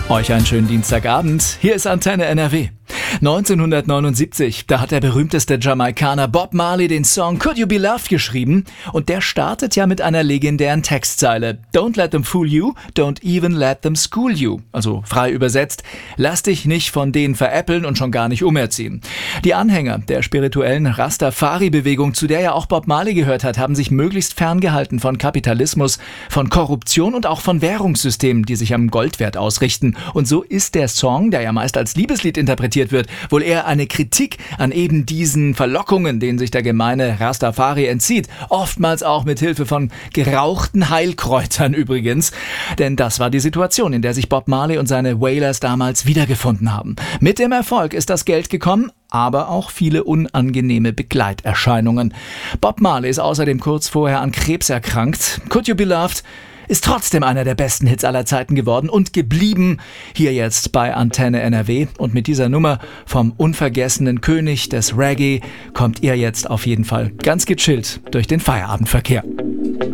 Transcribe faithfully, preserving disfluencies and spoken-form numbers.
Euch einen schönen Dienstagabend. Hier ist Antenne N R W. neunzehnhundertneunundsiebzig, da hat der berühmteste Jamaikaner Bob Marley den Song Could You Be Loved geschrieben und der startet ja mit einer legendären Textzeile. Don't let them fool you, don't even let them school you. Also frei übersetzt, lass dich nicht von denen veräppeln und schon gar nicht umerziehen. Die Anhänger der spirituellen Rastafari-Bewegung, zu der ja auch Bob Marley gehört hat, haben sich möglichst ferngehalten von Kapitalismus, von Korruption und auch von Währungssystemen, die sich am Goldwert ausrichten. Und so ist der Song, der ja meist als Liebeslied interpretiert wird, wohl eher eine Kritik an eben diesen Verlockungen, denen sich der gemeine Rastafari entzieht. Oftmals auch mit Hilfe von gerauchten Heilkräutern übrigens. Denn das war die Situation, in der sich Bob Marley und seine Wailers damals wiedergefunden haben. Mit dem Erfolg ist das Geld gekommen, aber auch viele unangenehme Begleiterscheinungen. Bob Marley ist außerdem kurz vorher an Krebs erkrankt. Could You Be Loved ist trotzdem einer der besten Hits aller Zeiten geworden und geblieben. Hier jetzt bei Antenne N R W. Und mit dieser Nummer vom unvergessenen König des Reggae kommt ihr jetzt auf jeden Fall ganz gechillt durch den Feierabendverkehr.